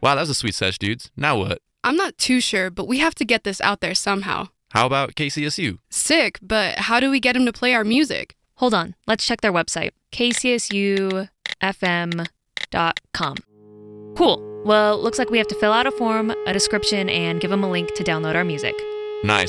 Wow, that was a sweet sesh, dudes. Now what? I'm not too sure, but we have to get this out there somehow. How about KCSU? Sick, but how do we get him to play our music? Hold on, let's check their website, kcsufm.com. Cool. Well, looks like we have to fill out a form, a description, and give them a link to download our music. Nice.